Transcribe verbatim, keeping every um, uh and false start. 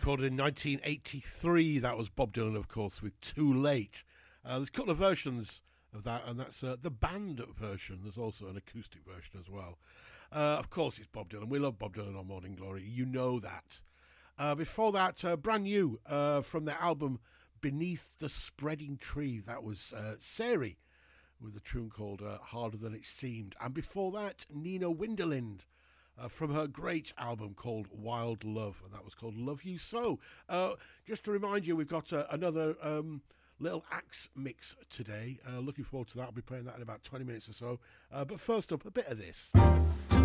recorded in nineteen eighty-three. That was Bob Dylan, of course, with Too Late. Uh, there's a couple of versions of that, and that's uh, the band version. There's also an acoustic version as well. Uh, of course, it's Bob Dylan. We love Bob Dylan on Morning Glory. You know that. Uh, before that, uh, brand new uh, from their album Beneath the Spreading Tree. That was uh, Sari with a tune called uh, Harder Than It Seemed. And before that, Nina Winderlind. Uh, from her great album called Wild Love, and that was called Love You So. Uh, just to remind you, we've got uh, another um, little Axe mix today. Uh, looking forward to that. I'll be playing that in about twenty minutes or so. Uh, but first up, a bit of this.